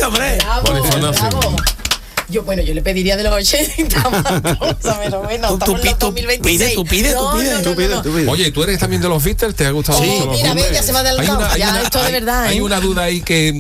Exacto, hombre. Bravo. Yo le pediría de los 80, pero bueno, Tú pide. Oye, ¿tú eres también de los Beatles? ¿Te ha gustado Sí, mucho los mira, Beatles? ya se me ha adelantado. Ya, esto de verdad, Hay ¿eh? una duda ahí que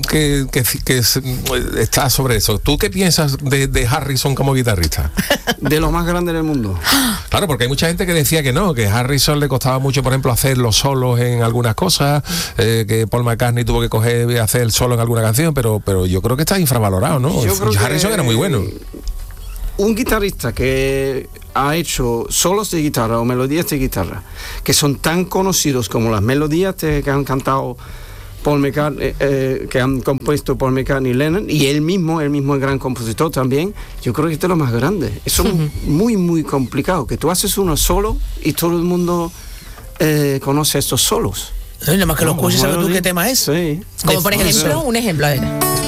está sobre eso. ¿Tú qué piensas de Harrison como guitarrista? De los más grandes del mundo. Claro, porque hay mucha gente que decía que no, que a Harrison le costaba mucho, por ejemplo, hacer los solos en algunas cosas, que Paul McCartney tuvo que coger y hacer el solo en alguna canción, pero yo creo que está infravalorado, ¿no? Harrison era muy bueno. Un guitarrista que ha hecho solos de guitarra o melodías de guitarra que son tan conocidos como las melodías que han cantado Paul McCartney, que han compuesto Paul McCartney y Lennon, y él mismo es gran compositor también, yo creo que este es lo más grande. Eso es muy, muy complicado, que tú haces uno solo y todo el mundo conoce estos solos. Nada más que lo escuches, ¿sabes tú qué tema es? Sí. Como por ejemplo, un ejemplo, a ver.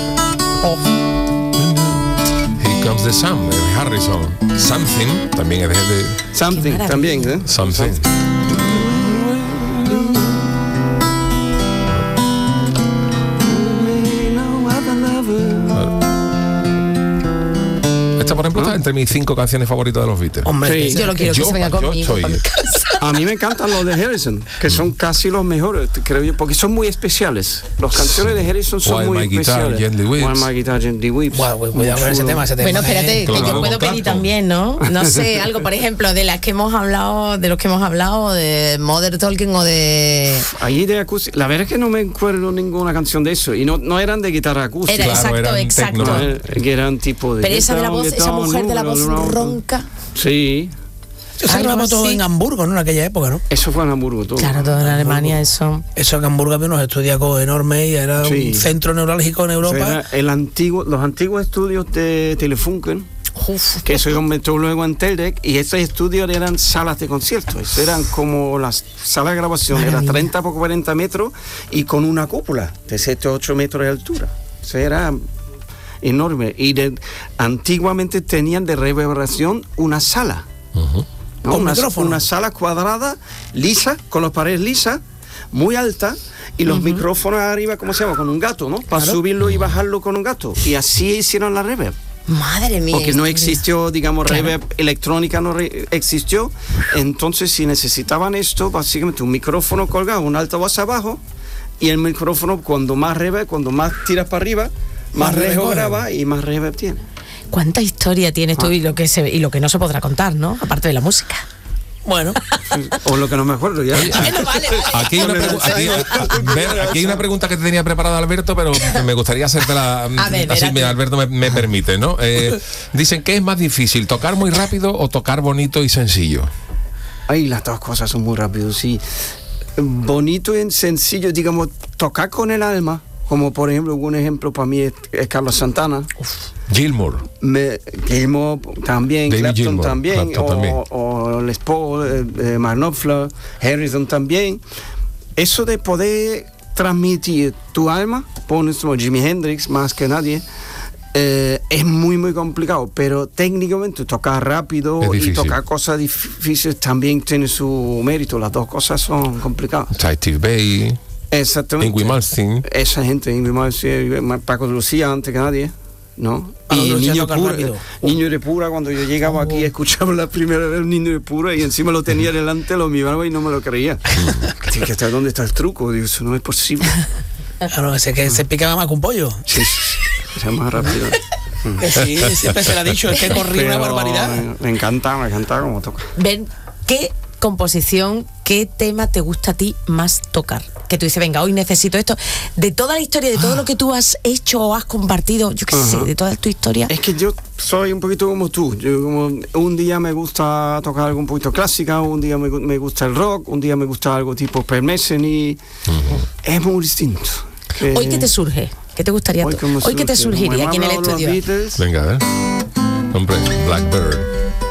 Comes the Sun, de Harrison. Something también es de Something también, ¿eh? Something. Esta, por ejemplo, está entre mis 5 canciones favoritas de los Beatles. Hombre, Yo lo quiero que se venga conmigo para mi casa. A mí me encantan los de Harrison, que son casi los mejores, creo yo, porque son muy especiales. Las canciones de Harrison son While muy My Guitar, especiales. Gently Weeps. While My Guitar Gently Weeps. Cuidado con ese tema. Bueno, espérate, que Claro, yo puedo claro. pedir también, ¿no? No sé, algo, por ejemplo, de los que hemos hablado, de Modern Talking o de... Ahí de acústica, la verdad es que no me acuerdo ninguna canción de eso, y no eran de guitarra acústica. Era Claro, eran exacto. techno. Que eran tipo de... Pero esa de la voz, esa mujer de la voz ronca. Sí, Eso se grababa todo en Hamburgo, ¿no? En aquella época, ¿no? eso fue en Hamburgo todo. Claro, todo en Alemania, eso. Eso en Hamburgo había unos estudios enormes y era Sí. un centro neurálgico en O Europa. sea, los antiguos estudios de Telefunken, que se convirtió luego en Teldec, y esos estudios eran salas de conciertos. Eran como las salas de grabación, era 30 por 40 metros y con una cúpula de 7 o 8 metros de altura. O sea, era enorme. Y antiguamente tenían de reverberación una sala. ¿no? Con micrófono. Una sala cuadrada, lisa, con las paredes lisas, muy alta, y los micrófonos arriba, ¿cómo se llama? Con un gato, ¿no? Para subirlo y bajarlo con un gato. Y así hicieron la reverb. Madre mía. Porque no existió, digamos, reverb electrónica no existió. Entonces, si necesitaban esto, básicamente un micrófono colgado, un altavoz abajo, y el micrófono, cuando más reverb, cuando más tiras para arriba, más lejos graba y más reverb tiene. ¿Cuánta historia tienes tú y lo que no se podrá contar, ¿no? Aparte de la música. Bueno, O lo que no me acuerdo ya. Bueno, vale. Aquí hay una pregunta que te tenía preparada, Alberto, pero me gustaría hacértela ver, así, espérate. Alberto me permite, ¿no? Dicen que es más difícil, tocar muy rápido o tocar bonito y sencillo. Ay, las dos cosas son muy rápidas, sí. Bonito y sencillo, digamos, tocar con el alma, como por ejemplo, un ejemplo para mí es Carlos Santana. Gilmour. Gilmour también, David Clapton Gilmour, también, Clapton también. o Les Paul, Mark Knopfler, Harrison también. Eso de poder transmitir tu alma, pones como Jimi Hendrix más que nadie, es muy muy complicado, pero técnicamente tocar rápido Es y difícil. tocar cosas difíciles también tiene su mérito. Las dos cosas son complicadas. Steve Vai, Exactamente. Ingrid Malmsteen. Esa gente, Ingrid Malmsteen, Paco de Lucía antes que nadie, ¿no? Paco de Y Lucía Niño toca Pura, rápido. Niño de Pura, cuando yo llegaba aquí escuchaba la primera vez Niño de Pura y encima lo tenía delante, lo miraba y no me lo creía. Dije, ¿hasta dónde está el truco? Digo, eso no es posible. claro, ese que se picaba más que un pollo. Sí, era más rápido. Que sí, siempre se le ha dicho, es que corría una Pero barbaridad. me encanta como toca. Ven, ¿qué composición, qué tema te gusta a ti más tocar? Que tú dices, venga, hoy necesito esto. De toda la historia, de todo lo que tú has hecho o has compartido, yo qué sé, de toda tu historia. Es que yo soy un poquito como tú. Yo como un día me gusta tocar algo un poquito clásica, un día me gusta el rock, un día me gusta algo tipo Per Messeny. Es muy distinto. ¿Hoy qué te surge? ¿Qué te gustaría Hoy tú? como ¿Hoy qué te surge, surgiría como aquí en el hemos hablado de estudio? los Beatles, Venga, a ver. Hombre, Blackbird.